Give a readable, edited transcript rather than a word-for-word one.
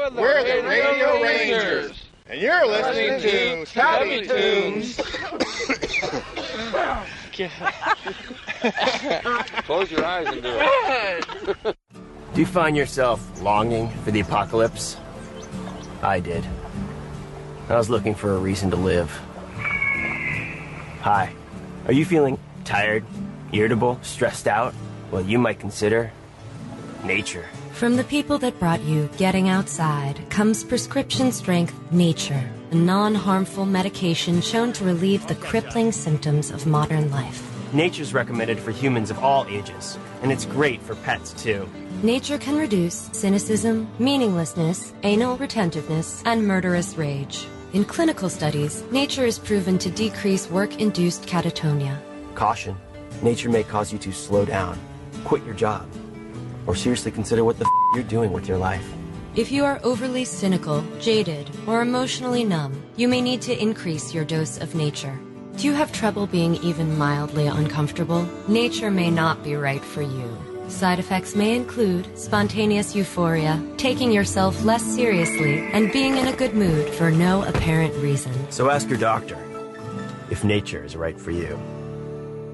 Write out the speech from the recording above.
We're the Radio Rangers. And you're listening to Tubby Tunes. Close your eyes and do it. Do you find yourself longing for the apocalypse? I did. I was looking for a reason to live. Hi. Are you feeling tired, irritable, stressed out? Well, you might consider nature. From the people that brought you Getting Outside comes prescription strength Nature, a non-harmful medication shown to relieve the crippling symptoms of modern life. Nature's recommended for humans of all ages, and it's great for pets too. Nature can reduce cynicism, meaninglessness, anal retentiveness, and murderous rage. In clinical studies, Nature is proven to decrease work-induced catatonia. Caution. Nature may cause you to slow down, quit your job, or seriously consider what the you're doing with your life. If you are overly cynical, jaded, or emotionally numb, you may need to increase your dose of Nature. Do you have trouble being even mildly uncomfortable? Nature may not be right for you. Side effects may include spontaneous euphoria, taking yourself less seriously, and being in a good mood for no apparent reason. So ask your doctor if Nature is right for you.